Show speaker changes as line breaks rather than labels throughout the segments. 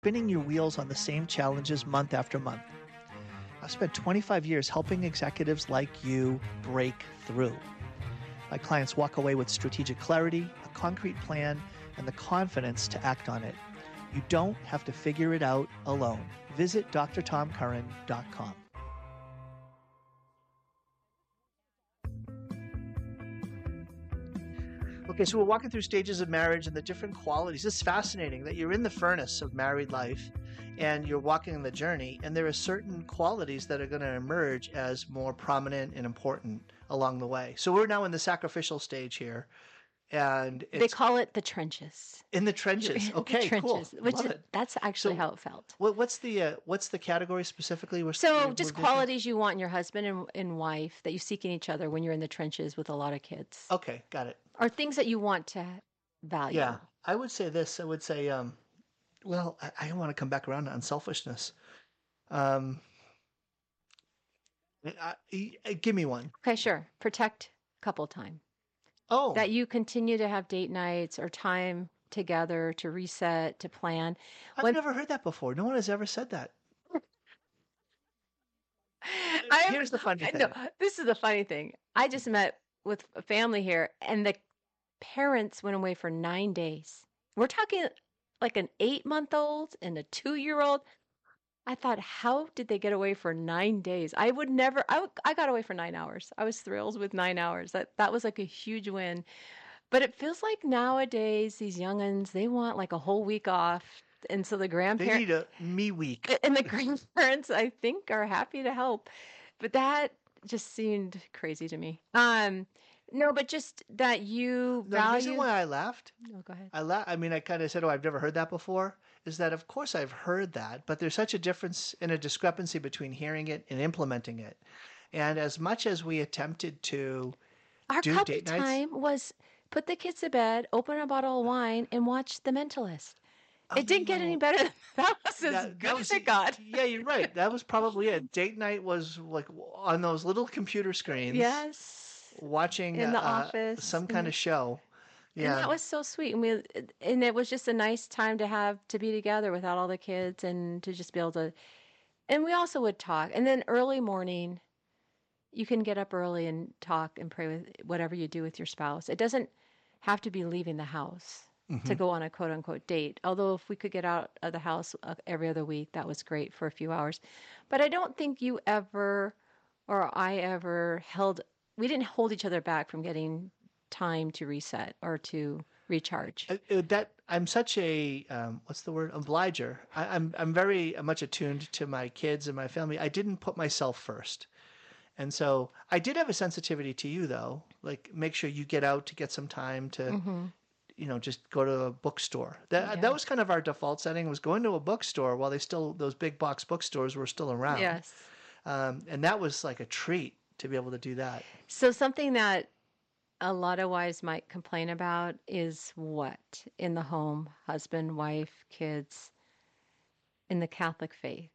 spinning your wheels on the same challenges month after month. I've spent 25 years helping executives like you break through. My clients walk away with strategic clarity, a concrete plan, and the confidence to act on it. You don't have to figure it out alone. Visit drtomcurran.com. Okay, so we're walking through stages of marriage and the different qualities. It's fascinating that you're in the furnace of married life and you're walking the journey, and there are certain qualities that are going to emerge as more prominent and important along the way. So we're now in the sacrificial stage here. And
they call it the trenches.
In the trenches. Okay,
the trenches,
cool.
Which that's actually how it felt.
What's the category specifically?
Just qualities you want in your husband and wife that you seek in each other when you're in the trenches with a lot of kids.
Okay, got it.
Or things that you want to value.
Yeah, I would say this. I would say, I want to come back around to unselfishness. Give me one.
Okay, sure. Protect couple time.
Oh.
That you continue to have date nights or time together to reset, to plan.
I've never heard that before. No one has ever said that. Here's the funny thing.
No, this is the funny thing. I just met with a family here, and the parents went away for 9 days. We're talking like an 8-month-old and a 2-year-old. I thought, how did they get away for 9 days? I would never. I got away for 9 hours. I was thrilled with 9 hours. That was like a huge win. But it feels like nowadays these young'uns, they want like a whole week off, and so the grandparents,
they need a me week,
and the grandparents, I think, are happy to help. But that just seemed crazy to me. No, but just that you value.
The reason why I laughed.
No, go ahead.
I kind of said, "Oh, I've never heard that before." Is that of course I've heard that, but there's such a difference and a discrepancy between hearing it and implementing it. And as much as we attempted to
our
do
couple
date nights,
time was put the kids to bed, open a bottle of wine, and watch The Mentalist. It didn't get any better. That was as good as it got.
Yeah, you're right. That was probably it. Date night was like on those little computer screens.
Yes.
Watching
in the office,
some kind of show. Yeah.
And that was so sweet. And it was just a nice time to be together without all the kids and to just be able to. And we also would talk. And then early morning, you can get up early and talk and pray with whatever you do with your spouse. It doesn't have to be leaving the house to go on a quote unquote date. Although if we could get out of the house every other week, that was great for a few hours. But I don't think you ever, or I ever we didn't hold each other back from getting time to reset or to recharge.
I'm such a what's the word, obliger. I'm very much attuned to my kids and my family. I didn't put myself first, and so I did have a sensitivity to you though. Like make sure you get out to get some time to, just go to a bookstore. That was kind of our default setting, was going to a bookstore while those big box bookstores were still around.
Yes,
and that was like a treat to be able to do that.
So something that a lot of wives might complain about is what in the home, husband, wife, kids, in the Catholic faith,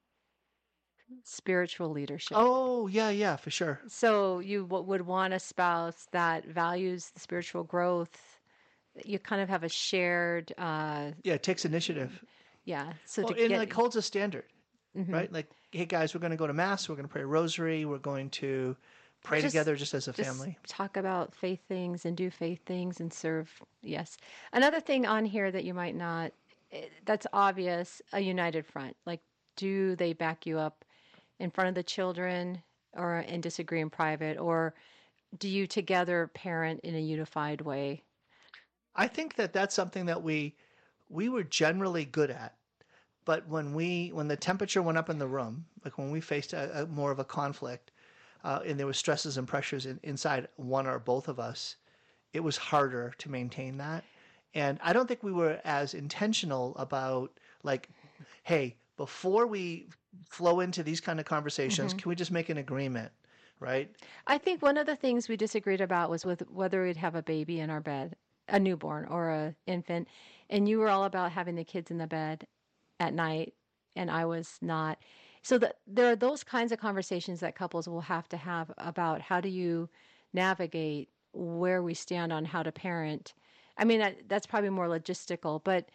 spiritual leadership.
Oh, yeah, for sure.
So you would want a spouse that values the spiritual growth. You kind of have a shared.
It takes initiative.
Yeah. So
holds a standard. Mm-hmm. Right? Like, hey guys, we're going to go to mass. We're going to pray a rosary. We're going to pray together just as a family.
Talk about faith things and do faith things and serve. Yes. Another thing on here that you might not, that's obvious, a united front. Like, do they back you up in front of the children and disagree in private? Or do you together parent in a unified way?
I think that's something that we were generally good at. But when the temperature went up in the room, like when we faced a more of a conflict, and there were stresses and pressures inside one or both of us, it was harder to maintain that. And I don't think we were as intentional about like, hey, before we flow into these kind of conversations, can we just make an agreement, right?
I think one of the things we disagreed about was with whether we'd have a baby in our bed, a newborn or an infant, and you were all about having the kids in the bed at night, and I was not. So there are those kinds of conversations that couples will have to have about how do you navigate where we stand on how to parent. I mean, that's probably more logistical, but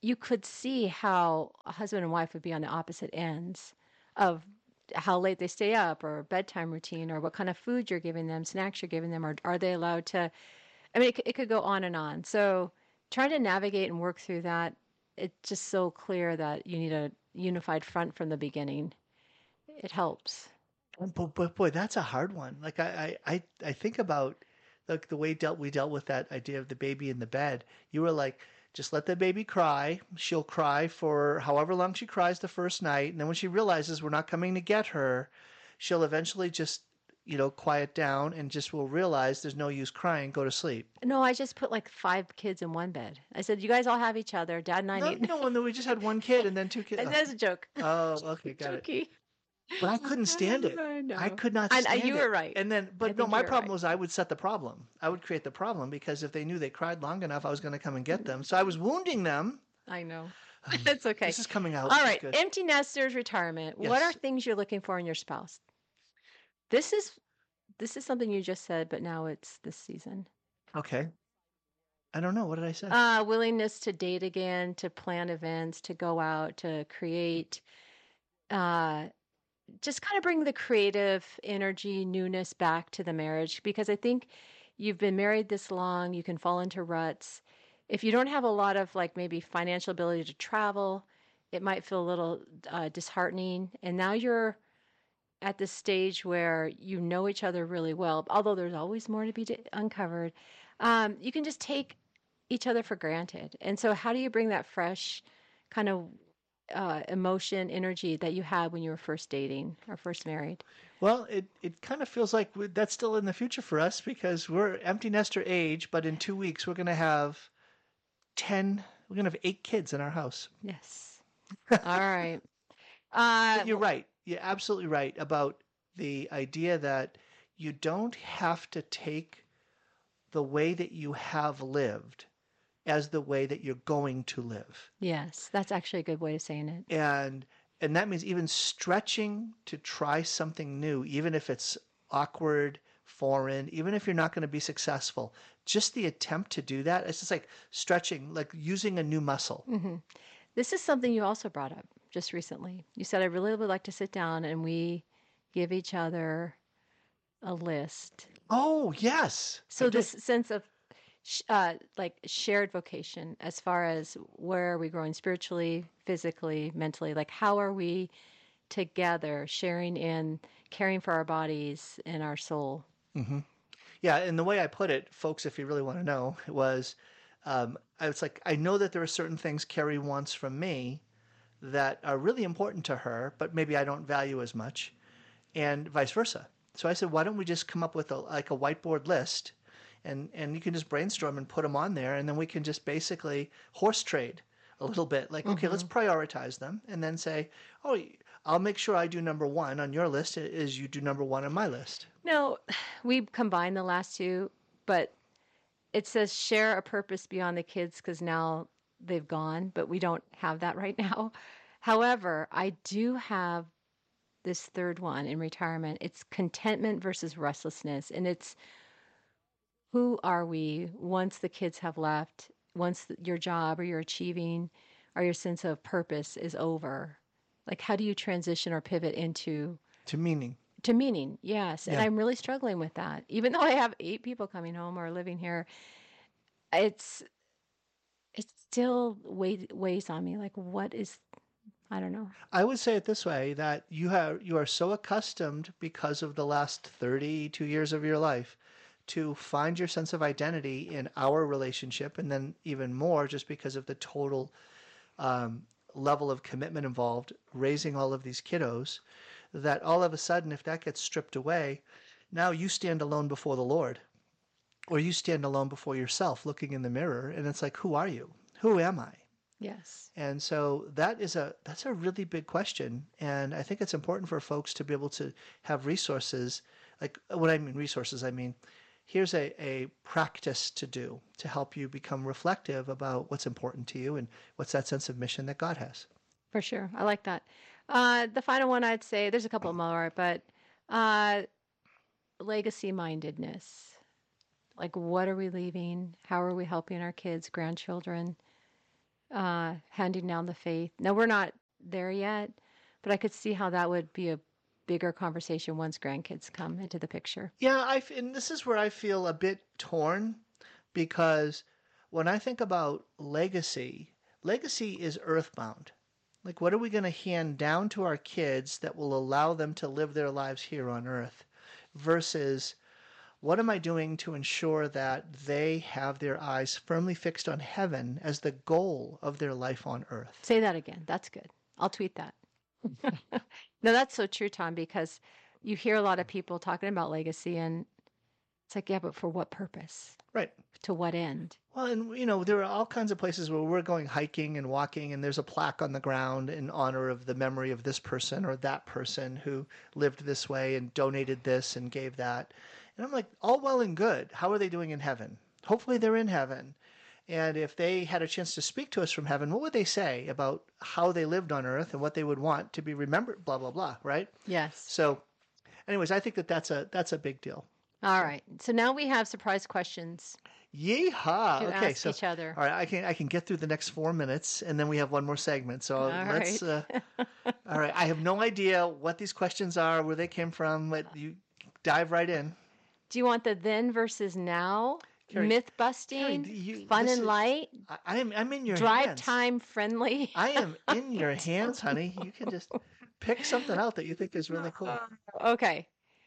you could see how a husband and wife would be on the opposite ends of how late they stay up or bedtime routine or what kind of food you're giving them, snacks you're giving them, or are they allowed to? I mean, it could go on and on. So trying to navigate and work through that, it's just so clear that you need a unified front from the beginning. It helps.
But boy, that's a hard one. Like I think about like the way we dealt with that idea of the baby in the bed. You were like, just let the baby cry. She'll cry for however long she cries the first night, and then when she realizes we're not coming to get her, she'll eventually just, quiet down and just will realize there's no use crying, go to sleep.
No, I just put like five kids in one bed. I said, you guys all have each other. Dad and I
No,
need.
no, and then we just had one kid and then two kids.
And that's a joke.
Oh, okay, got it.
Jokey.
But I couldn't stand it.
I
I
know.
could not
And
stand
you were
it.
right.
And then,
I
but no,
think
my
you were
problem
right.
was I would set the problem. I would create the problem because if they knew they cried long enough, I was going to come and get them. So I was wounding them.
I know. It's okay.
This is coming out.
All
This is
right.
good.
Empty nesters retirement. What are
Yes.
things you're looking for in your spouse? This is this is something you just said, but now it's this season.
Okay. I don't know. What did I say?
Willingness to date again, to plan events, to go out, to create, uh, just kind of bring the creative energy, newness back to the marriage because I think you've been married this long, you can fall into ruts. If you don't have a lot of like maybe financial ability to travel, it might feel a little disheartening. And now you're at this stage where you know each other really well, although there's always more to be uncovered. You can just take each other for granted. And so, how do you bring that fresh kind of emotion, energy that you had when you were first dating or first married?
Well, it kind of feels like that's still in the future for us because we're empty nester age, but in 2 weeks we're going to have 10, we're going to have 8 kids in our house.
Yes. All right.
But you're right. You're absolutely right about the idea that you don't have to take the way that you have lived as the way that you're going to live.
Yes, that's actually a good way of saying it.
And that means even stretching to try something new, even if it's awkward, foreign, even if you're not going to be successful. Just the attempt to do that, it's just like stretching, like using a new muscle.
Hmm. This is something you also brought up just recently. You said, I really would like to sit down and we give each other a list.
Oh, yes. I
So,
did.
this sense of like shared vocation as far as where are we growing spiritually, physically, mentally? Like, how are we together sharing in caring for our bodies and our soul?
Hmm. Yeah, and the way I put it, folks, if you really want to know, was I was like, I know that there are certain things Carrie wants from me that are really important to her, but maybe I don't value as much, and vice versa. So I said, why don't we just come up with a whiteboard list, and you can just brainstorm and put them on there, and then we can just basically horse trade a little bit. Like, okay, let's
Hmm.
prioritize them, and then say, oh, I'll make sure I do number one on your list as you do number one on my list.
No, we combined the last two, but it says share a purpose beyond the kids because now they've gone, but we don't have that right now. However, I do have this third one in retirement. It's contentment versus restlessness. And it's who are we once the kids have left, once your job or your achieving or your sense of purpose is over? Like, how do you transition or pivot into
To meaning.
to meaning? Yes. And
Yeah.
I'm really struggling with that. Even though I have 8 people coming home or living here, it's it still weighs on me. Like, what is, I don't know.
I would say it this way that you are so accustomed because of the last 32 years of your life to find your sense of identity in our relationship and then even more just because of the total um, level of commitment involved raising all of these kiddos that all of a sudden if that gets stripped away, now you stand alone before the Lord or you stand alone before yourself looking in the mirror and it's like, who are you? Who am I?
Yes.
And so that's a really big question, and I think it's important for folks to be able to have resources. Like when I mean resources, I mean here's a practice to do to help you become reflective about what's important to you and what's that sense of mission that God has.
For sure. I like that. The final one I'd say, there's a couple more, but uh, legacy mindedness. Like, what are we leaving? How are we helping our kids, grandchildren? handing down the faith. Now, we're not there yet, but I could see how that would be a bigger conversation once grandkids come into the picture.
Yeah, and this is where I feel a bit torn because when I think about legacy, legacy is earthbound. Like, what are we going to hand down to our kids that will allow them to live their lives here on earth versus what am I doing to ensure that they have their eyes firmly fixed on heaven as the goal of their life on earth?
Say that again. That's good. I'll tweet that. No, that's so true, Tom, because you hear a lot of people talking about legacy, and it's like, yeah, but for what purpose?
Right.
To what end?
Well, and there are all kinds of places where we're going hiking and walking, and there's a plaque on the ground in honor of the memory of this person or that person who lived this way and donated this and gave that. And I'm like, all well and good. How are they doing in heaven? Hopefully they're in heaven. And if they had a chance to speak to us from heaven, what would they say about how they lived on earth and what they would want to be remembered, blah, blah, blah, right?
Yes.
So anyways, I think that that's a big deal.
All right. So now we have surprise questions
Yeehaw.
to
Okay,
ask
so
each other.
all right, I can get through the next 4 minutes, and then we have one more segment. So
All
let's.
right.
All right, I have no idea what these questions are, where they came from, but you dive right in.
Do you want the then versus now?
Carrie,
Myth
Carrie,
busting? Fun
this
and
is,
light?
I'm in your
Drive
hands.
time friendly?
I am in your hands, honey. You can just pick something out that you think is really cool.
Okay.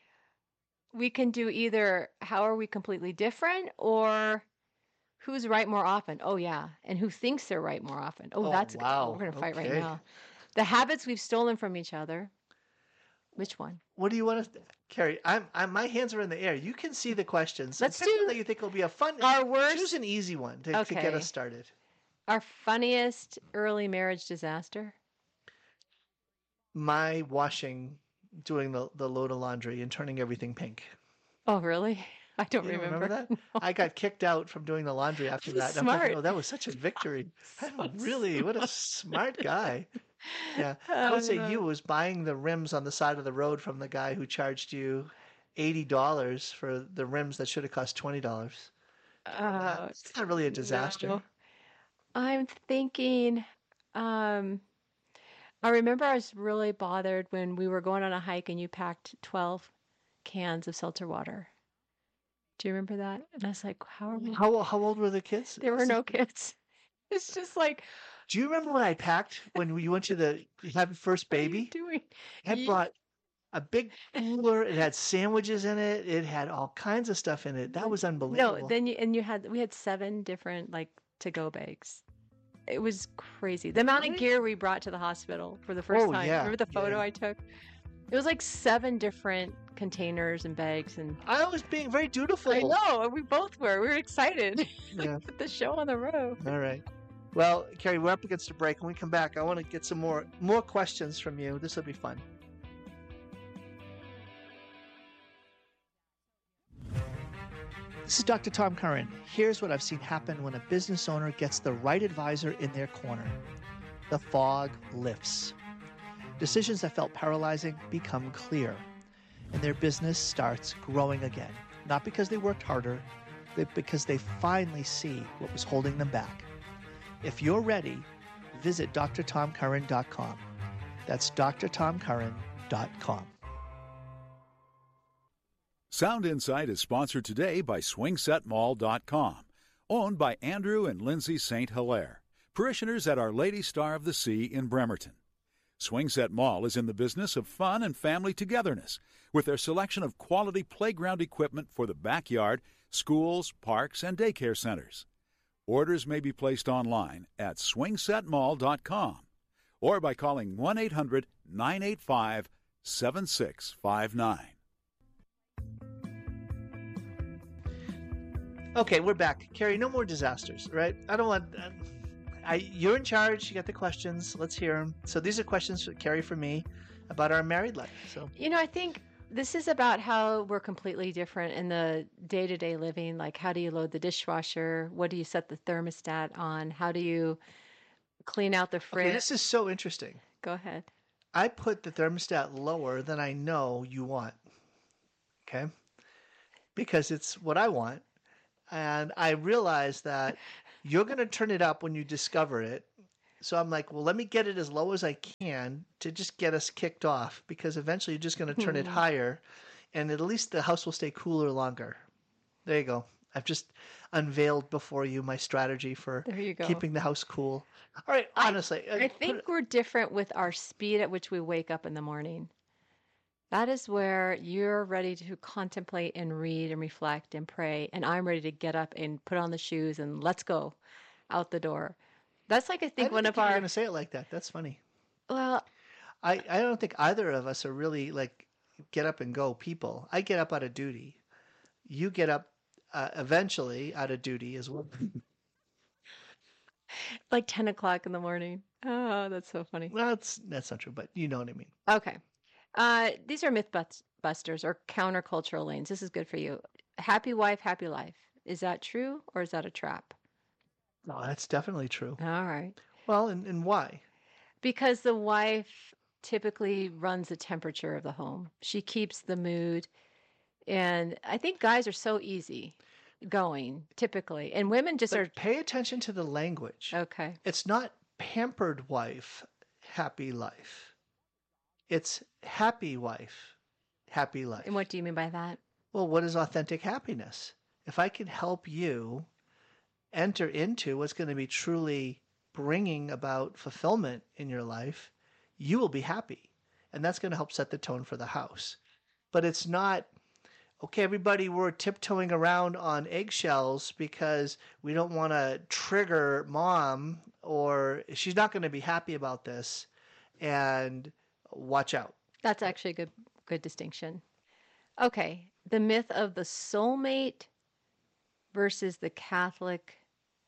We can do either how are we completely different or who's right more often. Oh, yeah. And who thinks they're right more often. Oh,
Oh,
that's
wow.
we're going to fight right
Okay.
now. The habits we've stolen from each other. Which one?
What do you want to, Carrie? My hands are in the air. You can see the questions.
Let's
Pick one
do
that you think will be a fun.
our worst.
Choose an easy one to get
Okay.
us started.
Our funniest early marriage disaster.
My washing, doing the load of laundry and turning everything pink.
Oh, really? I don't
You don't remember
remember.
that? I got kicked out from doing the laundry after
He's
that. And I'm thinking,
smart.
oh, that was such a victory.
So
Really, what a smart guy. Yeah, I
Oh,
would say
no.
you was buying the rims on the side of the road from the guy who charged you $80 for the rims that should have cost $20.
Oh,
It's not really a disaster.
no. I'm thinking, I remember I was really bothered when we were going on a hike and you packed 12 cans of seltzer water. Do you remember that? And I was like, how are we?
How old were the kids?
There were no kids. It's just like,
Do you remember what I packed when you went to have your first
what are you
baby?
doing?
I
Ye-
brought a big cooler. It had sandwiches in it. It had all kinds of stuff in it. That was
No,
unbelievable.
then we had 7 different like to-go bags. It was crazy. The amount of
Really?
gear we brought to the hospital for the first
Oh,
time.
yeah,
Remember the photo
yeah.
I took? It was like 7 different containers and bags, and
I was being very dutiful.
I know we both were. We were excited.
Yeah.
Put the show on the road.
All right. Well, Carrie, we're up against a break. When we come back, I want to get some more questions from you. This will be fun. This is Dr. Tom Curran. Here's what I've seen happen when a business owner gets the right advisor in their corner. The fog lifts. Decisions that felt paralyzing become clear, and their business starts growing again. Not because they worked harder, but because they finally see what was holding them back. If you're ready, visit drtomcurran.com. That's drtomcurran.com.
Sound Insight is sponsored today by SwingSetMall.com, owned by Andrew and Lindsay St. Hilaire, parishioners at Our Lady Star of the Sea in Bremerton. Swingset Mall is in the business of fun and family togetherness with their selection of quality playground equipment for the backyard, schools, parks, and daycare centers. Orders may be placed online at SwingSetMall.com or by calling 1-800-985-7659.
Okay, we're back. Carrie, no more disasters, right? I don't want... you're in charge. You got the questions. Let's hear them. So these are questions for Carrie for me about our married life. So
I think this is about how we're completely different in the day-to-day living. Like, how do you load the dishwasher? What do you set the thermostat on? How do you clean out the
okay,
fridge?
this is so interesting.
Go ahead.
I put the thermostat lower than I know you want. Okay? Because it's what I want. And I realize that you're going to turn it up when you discover it. So I'm like, well, let me get it as low as I can to just get us kicked off because eventually you're just going to turn it
Hmm.
higher and at least the house will stay cooler longer. There you go. I've just unveiled before you my strategy for
There you go.
keeping the house cool. All right,
I
honestly,
I think we're different with our speed at which we wake up in the morning. That is where you're ready to contemplate and read and reflect and pray, and I'm ready to get up and put on the shoes and let's go out the door. That's like I
I
think
didn't
one
think
of
you were going
our
to say it like that. That's funny.
well,
I don't think either of us are really like get up and go people. I get up out of duty. You get up eventually out of duty as well.
like 10 o'clock in the morning. Oh, that's so funny.
Well, that's not true, but you know what I mean.
Okay. These are busters or countercultural lanes. This is good for you. Happy wife, happy life. Is that true or is that a trap?
No, that's definitely true.
All right.
Well, and why?
Because the wife typically runs the temperature of the home. She keeps the mood. And I think guys are so easy going typically. And women just are
But pay attention to the language.
okay.
It's not pampered wife, happy life. It's happy wife, happy
And
life.
what do you mean by that?
Well, what is authentic happiness? If I can help you enter into what's going to be truly bringing about fulfillment in your life, you will be happy. And that's going to help set the tone for the house. But it's not, okay, everybody, we're tiptoeing around on eggshells because we don't want to trigger mom or she's not going to be happy about this. And watch out.
That's actually a good distinction. Okay. The myth of the soulmate versus the Catholic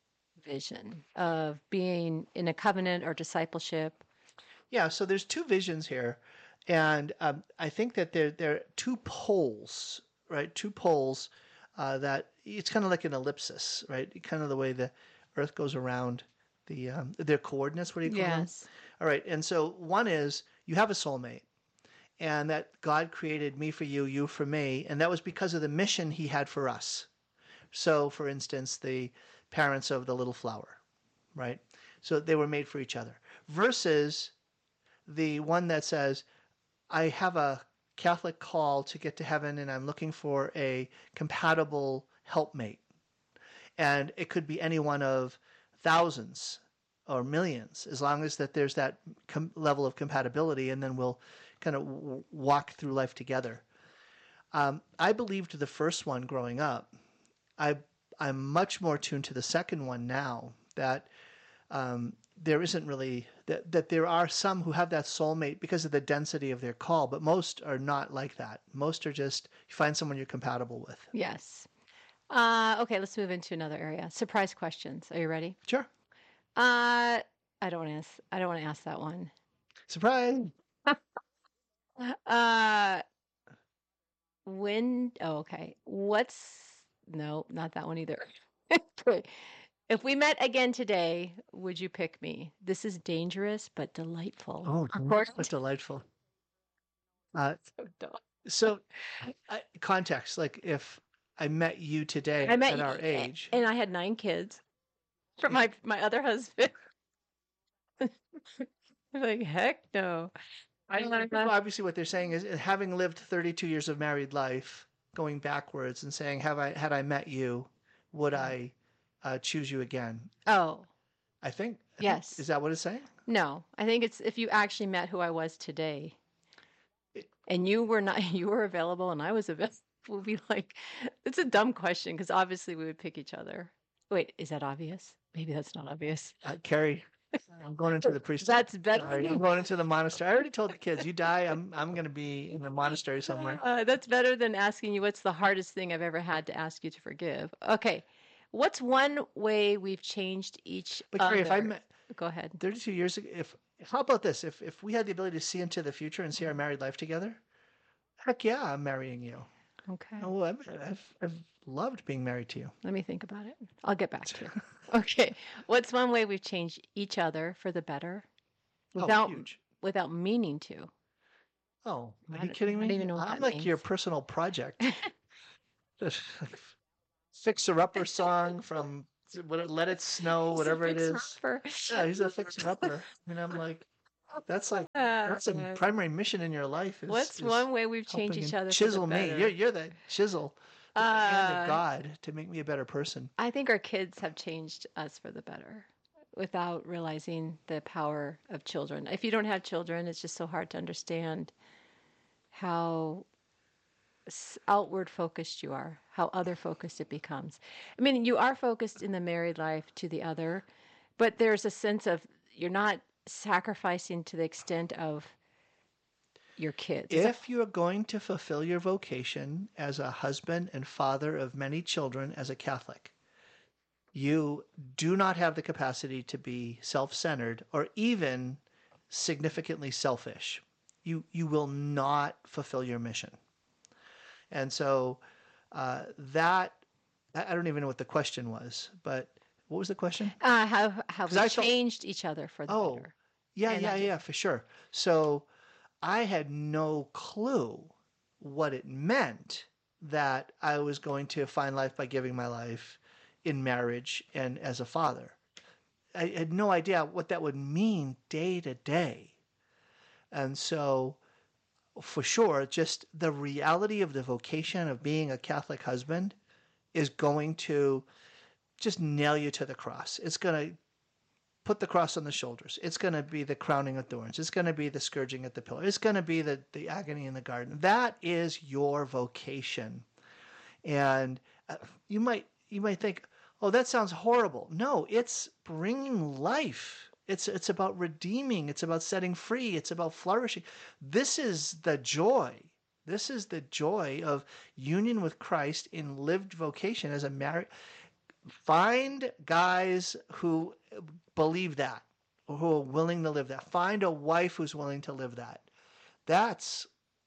vision of being in a covenant or discipleship.
Yeah, so there's two visions here. And I think that there are two poles, right? Two poles that it's kind of like an ellipsis, right? Kind of the way the Earth goes around their coordinates. What do you call them?
Yes.
All right. And so one is you have a soulmate, and that God created me for you, you for me, and that was because of the mission He had for us. So, for instance, the parents of the little flower, right? So they were made for each other. Versus the one that says, I have a Catholic call to get to heaven and I'm looking for a compatible helpmate. And it could be any one of thousands or millions, as long as that there's that level of compatibility, and then we'll kind of walk through life together. I believed the first one growing up. I'm much more tuned to the second one now, that there isn't really that there are some who have that soulmate because of the density of their call, but most are not like that. Most are just you find someone you're compatible with.
Yes. Okay, let's move into another area. Surprise questions. Are you ready?
Sure.
I don't want to ask that one.
Surprise.
Uh okay. No, not that one either. Okay. If we met again today, would you pick me? This is dangerous but delightful.
Oh,
According
that's
to
delightful. Uh,
so dumb.
so context, like if I met you today
I met
at
you,
our age,
and I had 9 kids from my other husband. I'm like, heck no.
well, obviously what they're saying is having lived 32 years of married life, going backwards and saying, had I met you, would I choose you again?
Oh,
I think.
yes.
Is that what it's saying?
No, I think it's if you actually met who I was today and you were not, you were available and I was available, we'll be like, it's a dumb question because obviously we would pick each other. Wait, is that obvious? Maybe that's not obvious.
Carrie, I'm going into the priesthood.
That's better.
Sorry, I'm going into the monastery. I already told the kids, you die, I'm going to be in the monastery somewhere.
That's better than asking you what's the hardest thing I've ever had to ask you to forgive. Okay. What's one way we've changed each
But
other?
Carrie, if I met
Go ahead.
32 years ago, how about this? If we had the ability to see into the future and see our married life together, heck yeah, I'm marrying you.
Okay.
Oh, I've loved being married to you.
Let me think about it. I'll get back to you. Okay. What's one way we've changed each other for the better without
huge.
without meaning to?
Oh, are
I
you
don't-
kidding
I
me?
don't even know what
I'm
that
like your
means.
personal project. Fixer-upper song from let it snow,
He's a
whatever it is.
fixer-upper.
Yeah, he's a fixer-upper. I mean, I'm like, that's a
Uh,
primary mission in your life
what's
is
one way we've changed
helping
each
him
other for the
chisel me.
better?
You're the chisel, with the hand of
Uh,
God to make me a better person.
I think our kids have changed us for the better without realizing the power of children. If you don't have children, it's just so hard to understand how outward focused you are, how other focused it becomes. I mean, you are focused in the married life to the other, but there's a sense of you're not sacrificing to the extent of your kids.
If you're going to fulfill your vocation as a husband and father of many children as a Catholic, you do not have the capacity to be self-centered or even significantly selfish. You will not fulfill your mission. And so that I don't even know what the question was, but what was the question?
How we
I felt-
changed each other for the
Oh,
better.
yeah, for sure. So I had no clue what it meant that I was going to find life by giving my life in marriage and as a father. I had no idea what that would mean day to day. And so, for sure, just the reality of the vocation of being a Catholic husband is going to just nail you to the cross. It's going to put the cross on the shoulders. It's going to be the crowning of thorns. It's going to be the scourging at the pillar. It's going to be the agony in the garden. That is your vocation. And you might think, oh, that sounds horrible. No, it's bringing life. It's about redeeming. It's about setting free. It's about flourishing. This is the joy. This is the joy of union with Christ in lived vocation as a married. Find guys who believe that, or who are willing to live that. Find a wife who's willing to live that. That's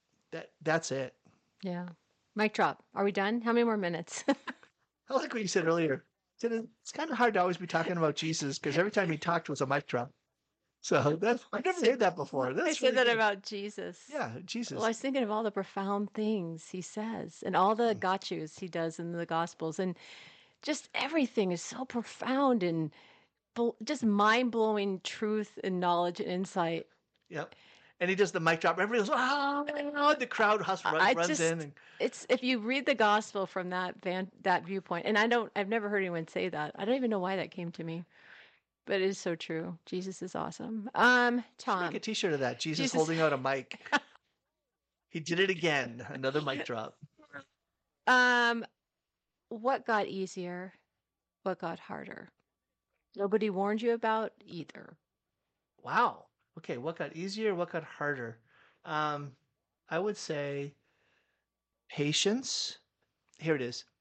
it.
Yeah. Mic drop. Are we done? How many more minutes?
I like what you said earlier. It's kind of hard to always be talking about Jesus because every time he talked was a mic drop. So I've never heard that before. That's
I said
really
that
good.
about Jesus.
Yeah, Jesus.
Well, I was thinking of all the profound things he says and all the gotchas he does in the Gospels. And just everything is so profound and just mind-blowing truth and knowledge and insight.
Yep. And he does the mic drop. Everybody goes, oh, the crowd runs in. And...
It's if you read the gospel from that viewpoint, and I've never heard anyone say that. I don't even know why that came to me, but it is so true. Jesus is awesome. Tom,
make a T-shirt of that. Jesus holding out a mic. He did it again. Another mic drop.
What got easier? What got harder? Nobody warned you about either.
Wow. Okay, what got easier? What got harder? I would say patience. Here it is.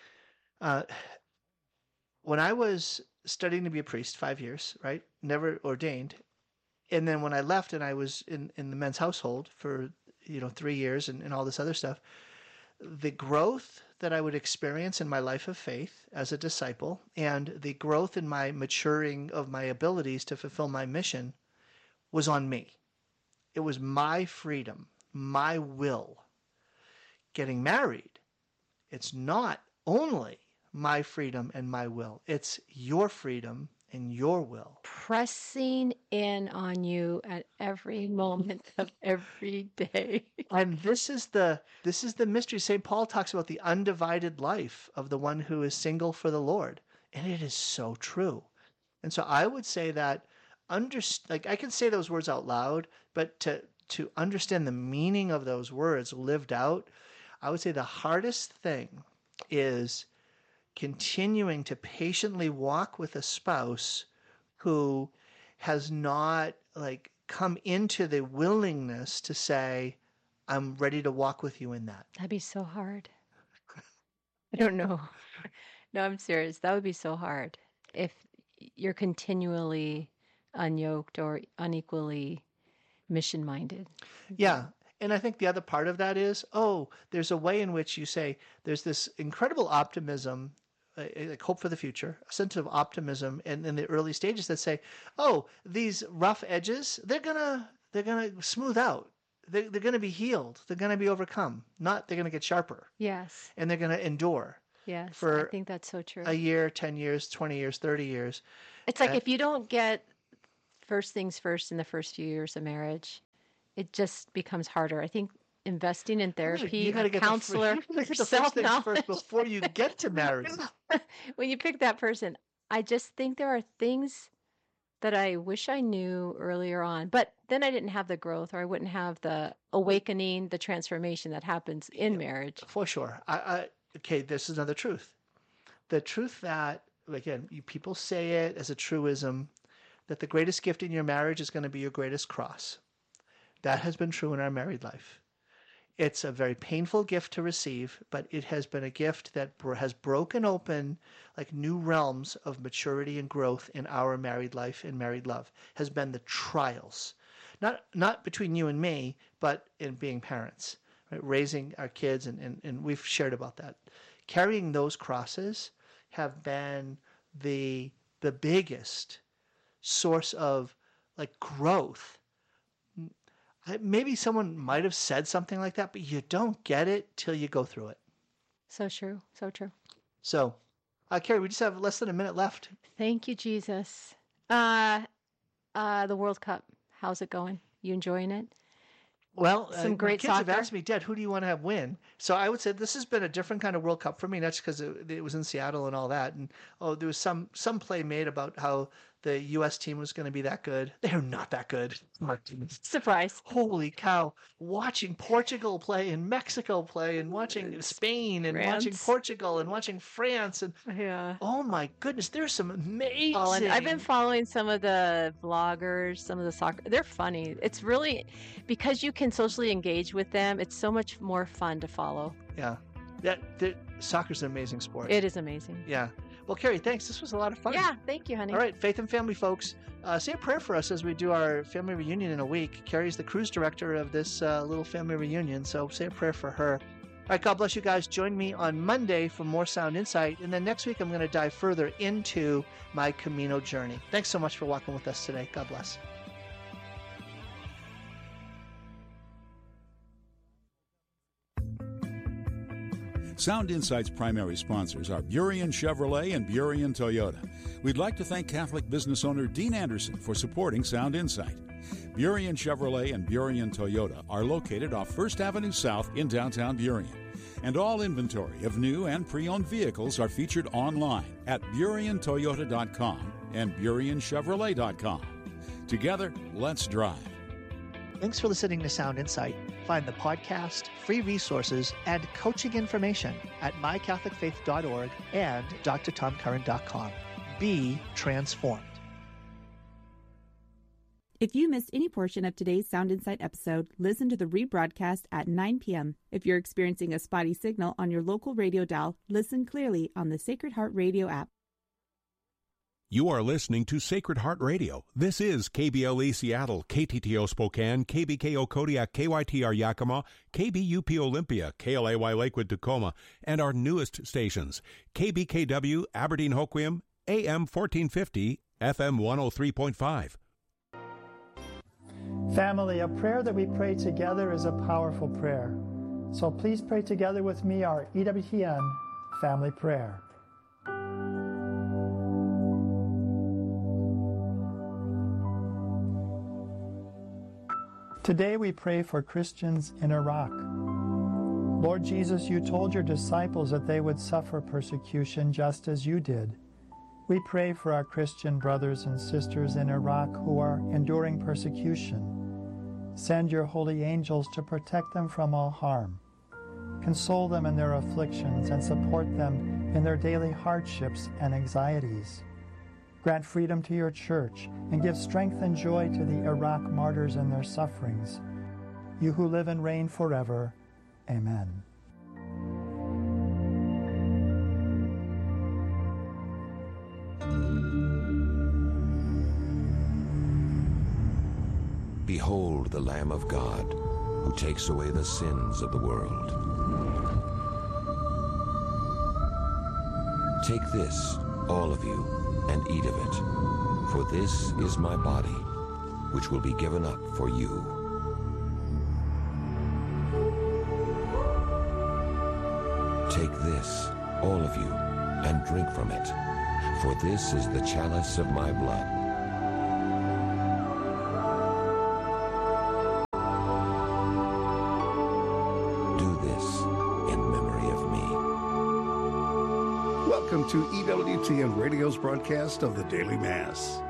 When I was studying to be a priest, 5 years, right? Never ordained. And then when I left and I was in the men's household for 3 years and all this other stuff, the growth that I would experience in my life of faith as a disciple and the growth in my maturing of my abilities to fulfill my mission was on me. It was my freedom, my will. Getting married, it's not only my freedom and my will. It's your freedom and your will.
Pressing in on you at every moment of every day.
And this is the mystery. St. Paul talks about the undivided life of the one who is single for the Lord. And it is so true. And so I would say that I can say those words out loud, but to understand the meaning of those words lived out, I would say the hardest thing is continuing to patiently walk with a spouse who has not come into the willingness to say, I'm ready to walk with you in that.
That'd be so hard. I don't know. No, I'm serious. That would be so hard if you're continually unyoked or unequally mission-minded.
Yeah. And I think the other part of that is, there's a way in which you say there's this incredible optimism, like hope for the future, a sense of optimism in the early stages that say, these rough edges, they're gonna smooth out. They're gonna be healed. They're gonna be overcome. Not they're gonna get sharper.
Yes.
And they're gonna endure.
Yes, I
for
think that's so true.
a year, 10 years, 20 years, 30 years.
It's like
And
if you don't get first things first in the first few years of marriage, it just becomes harder. I think investing in
you
therapy,
got
a
to get
counselor,
you gotta get the first things
self-knowledge.
first before you get to marriage.
When you pick that person, I just think there are things that I wish I knew earlier on, but then I didn't have the growth, or I wouldn't have the awakening, the transformation that happens in marriage.
For sure. Okay, this is another truth. The truth that, again, people say it as a truism, that the greatest gift in your marriage is going to be your greatest cross. That has been true in our married life. It's a very painful gift to receive, but it has been a gift that has broken open like new realms of maturity and growth in our married life and married love, has been the trials. Not between you and me, but in being parents, right? Raising our kids, and we've shared about that. Carrying those crosses have been the biggest source of like growth. Maybe someone might have said something like that, but you don't get it till you go through it.
So true. So true.
So, Carrie, we just have less than a minute left.
Thank you, Jesus. The World Cup, how's it going? You enjoying it?
Well,
Some great
kids have
soccer.
asked me, Dad, who do you want to have win? So I would say this has been a different kind of World Cup for me, not just because it was in Seattle and all that. And there was some play made about how the U.S. team was going to be that good. They're not that good.
Surprise.
Holy cow. Watching Portugal play and Mexico play and watching Spain and watching
France.
Portugal and watching France. And
Yeah.
oh my goodness, there's some amazing.
And I've been following some of the vloggers, some of the soccer. They're funny. It's really, because you can socially engage with them, it's so much more fun to follow.
Yeah. Soccer's an amazing sport.
It is amazing.
Yeah. Well, Carrie, thanks. This was a lot of fun.
Yeah, thank you, honey.
All right, Faith and Family folks, say a prayer for us as we do our family reunion in a week. Carrie's the cruise director of this little family reunion, so say a prayer for her. All right, God bless you guys. Join me on Monday for more Sound Insight, and then next week I'm going to dive further into my Camino journey. Thanks so much for walking with us today. God bless.
Sound Insight's primary sponsors are Burien Chevrolet and Burien Toyota. We'd like to thank Catholic business owner Dean Anderson for supporting Sound Insight. Burien Chevrolet and Burien Toyota are located off 1st Avenue South in downtown Burien. And all inventory of new and pre-owned vehicles are featured online at BurienToyota.com and BurienChevrolet.com. Together, let's drive.
Thanks for listening to Sound Insight. Find the podcast, free resources, and coaching information at mycatholicfaith.org and drtomcurran.com. Be transformed.
If you missed any portion of today's Sound Insight episode, listen to the rebroadcast at 9 p.m. If you're experiencing a spotty signal on your local radio dial, listen clearly on the Sacred Heart Radio app.
You are listening to Sacred Heart Radio. This is KBLE Seattle, KTTO Spokane, KBKO Kodiak, KYTR Yakima, KBUP Olympia, KLAY Lakewood Tacoma, and our newest stations, KBKW Aberdeen Hoquiam, AM 1450, FM 103.5.
Family, a prayer that we pray together is a powerful prayer. So please pray together with me our EWTN family prayer. Today we pray for Christians in Iraq. Lord Jesus, you told your disciples that they would suffer persecution just as you did. We pray for our Christian brothers and sisters in Iraq who are enduring persecution. Send your holy angels to protect them from all harm. Console them in their afflictions and support them in their daily hardships and anxieties. Grant freedom to your church and give strength and joy to the Iraq martyrs in their sufferings. You who live and reign forever. Amen.
Behold the Lamb of God, who takes away the sins of the world. Take this, all of you, and eat of it, for this is my body, which will be given up for you. Take this all of you, and drink from it, for this is the chalice of my blood. Do this in memory of me.
Welcome to EWTN Radio's broadcast of the Daily Mass.